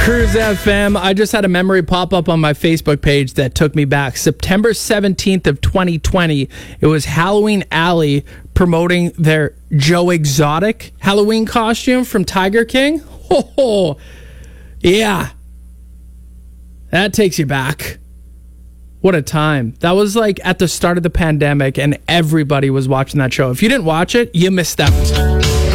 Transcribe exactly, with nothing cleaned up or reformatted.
Cruise F M. I just had a memory pop up on my Facebook page that took me back. September seventeenth of twenty twenty. It was Halloween Alley promoting their Joe Exotic Halloween costume from Tiger King. Ho ho. Yeah. That takes you back. What a time. That was like at the start of the pandemic and everybody was watching that show. If you didn't watch it, you missed out.